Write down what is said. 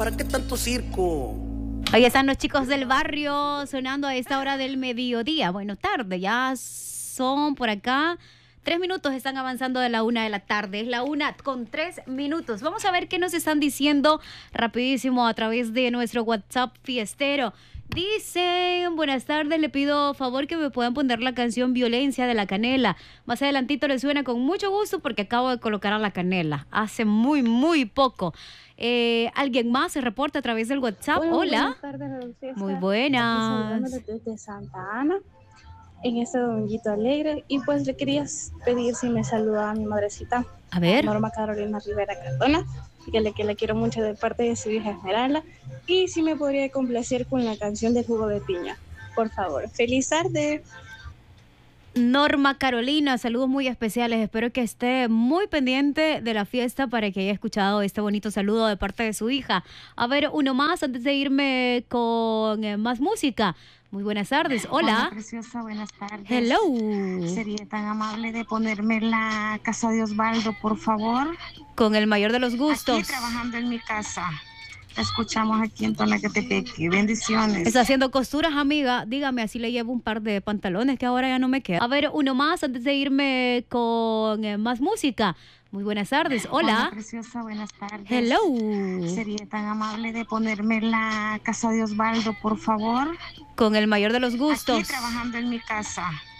¿para qué tanto circo? Ahí están los chicos del barrio sonando a esta hora del mediodía. Bueno, tarde, ya son por acá 3 minutos, están avanzando de la 1 de la tarde. Es la 1:03. Vamos a ver qué nos están diciendo rapidísimo a través de nuestro WhatsApp fiestero. Dicen, buenas tardes, le pido favor que me puedan poner la canción Violencia de La Canela. Más adelantito le suena con mucho gusto porque acabo de colocar a La Canela hace muy poco. ¿Alguien más se reporta a través del WhatsApp? Hola. Buenas tardes, Radio Fiesta. Muy Aquí buenas. saludándoles desde Santa Ana, en este dominguito alegre. Y pues le quería pedir si me saluda a mi madrecita, A ver. Norma Carolina Rivera Cardona, que le quiero mucho de parte de su hija Esmeralda. Y si me podría complacer con la canción del jugo de piña, por favor. ¡Feliz tarde! Norma Carolina, saludos muy especiales. Espero que esté muy pendiente de la fiesta para que haya escuchado este bonito saludo de parte de su hija. A ver, uno más antes de irme con más música. Muy buenas tardes. Hola. Preciosa, buenas tardes. Hello. Sería tan amable de ponerme la casa de Osvaldo, por favor. Con el mayor de los gustos. Aquí trabajando en mi casa. La escuchamos aquí en Tonaquetepeque. Bendiciones. Está haciendo costuras, amiga. Dígame, así le llevo un par de pantalones que ahora ya no me quedan. A ver, uno más antes de irme con más música. Muy buenas tardes. Hola. Preciosa, buenas tardes. Hello. Sería tan amable de ponerme la casa de Osvaldo, por favor. Con el mayor de los gustos. Aquí trabajando en mi casa.